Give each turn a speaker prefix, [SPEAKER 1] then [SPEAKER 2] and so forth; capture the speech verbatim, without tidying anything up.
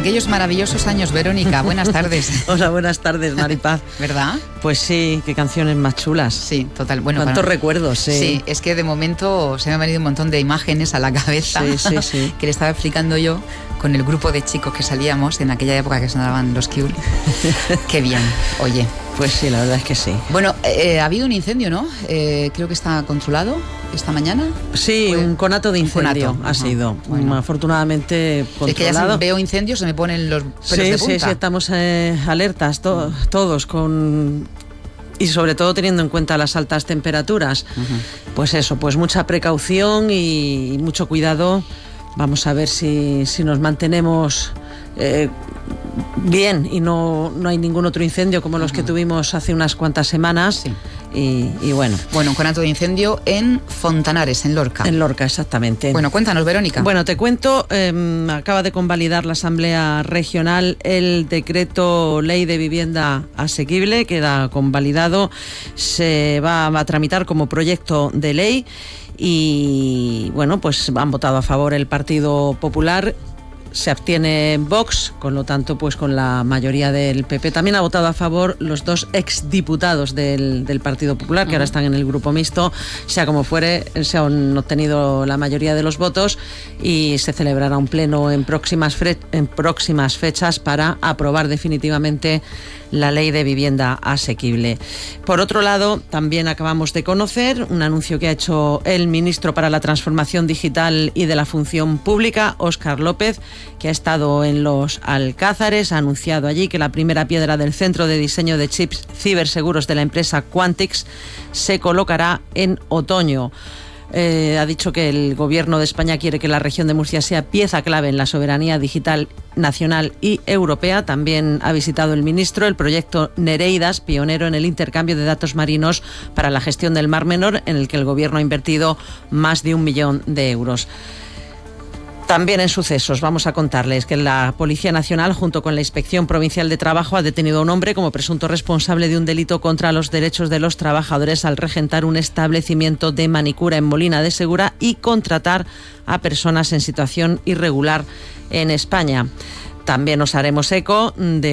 [SPEAKER 1] aquellos maravillosos años, Verónica. Buenas tardes.
[SPEAKER 2] Hola, buenas tardes, Maripaz.
[SPEAKER 1] ¿Verdad?
[SPEAKER 2] Pues sí, qué canciones más chulas.
[SPEAKER 1] Sí, total. Bueno,
[SPEAKER 2] cuántos
[SPEAKER 1] para...
[SPEAKER 2] recuerdos, sí.
[SPEAKER 1] Sí, es que de momento se me han venido un montón de imágenes a la cabeza.
[SPEAKER 2] Sí, sí, sí.
[SPEAKER 1] Que le estaba explicando yo con el grupo de chicos que salíamos en aquella época que sonaban los Cure. Qué bien, oye.
[SPEAKER 2] Pues sí, la verdad es que sí.
[SPEAKER 1] Bueno, eh, ha habido un incendio, ¿no? Eh, creo que está controlado esta mañana.
[SPEAKER 2] Sí,
[SPEAKER 1] Fue
[SPEAKER 2] un conato de incendio
[SPEAKER 1] conato.
[SPEAKER 2] ha
[SPEAKER 1] Ajá.
[SPEAKER 2] sido.
[SPEAKER 1] Bueno.
[SPEAKER 2] Afortunadamente controlado.
[SPEAKER 1] Es que ya si veo incendios se me ponen los pelos
[SPEAKER 2] sí,
[SPEAKER 1] de punta.
[SPEAKER 2] Sí, sí, estamos eh, alertas to- todos con... Y sobre todo teniendo en cuenta las altas temperaturas. Uh-huh. Pues eso, pues mucha precaución y mucho cuidado. Vamos a ver si, si nos mantenemos eh, bien y no, no hay ningún otro incendio como los uh-huh. que tuvimos hace unas cuantas semanas.
[SPEAKER 1] Sí.
[SPEAKER 2] Y, y bueno.
[SPEAKER 1] Bueno, un conato de incendio en Fontanares, en Lorca.
[SPEAKER 2] En Lorca, exactamente.
[SPEAKER 1] Bueno, cuéntanos, Verónica.
[SPEAKER 2] Bueno, te cuento, eh, acaba de convalidar la Asamblea Regional el decreto Ley de Vivienda Asequible, queda convalidado, se va a tramitar como proyecto de ley y bueno, pues han votado a favor el Partido Popular. Se abstiene Vox, con lo tanto, pues con la mayoría del P P. También ha votado a favor los dos exdiputados del, del Partido Popular, que uh-huh. ahora están en el grupo mixto. Sea como fuere, se han obtenido la mayoría de los votos y se celebrará un pleno en próximas, fre- en próximas fechas para aprobar definitivamente la Ley de Vivienda Asequible. Por otro lado, también acabamos de conocer un anuncio que ha hecho el ministro para la Transformación Digital y de la Función Pública, Óscar López, que ha estado en los Alcázares, ha anunciado allí que la primera piedra del centro de diseño de chips ciberseguros de la empresa Quantix se colocará en otoño. Eh, ha dicho que el Gobierno de España quiere que la región de Murcia sea pieza clave en la soberanía digital nacional y europea. También ha visitado el ministro el proyecto Nereidas, pionero en el intercambio de datos marinos para la gestión del Mar Menor, en el que el Gobierno ha invertido más de un millón de euros. También en sucesos vamos a contarles que la Policía Nacional, junto con la Inspección Provincial de Trabajo, ha detenido a un hombre como presunto responsable de un delito contra los derechos de los trabajadores al regentar un establecimiento de manicura en Molina de Segura y contratar a personas en situación irregular en España. También nos haremos eco de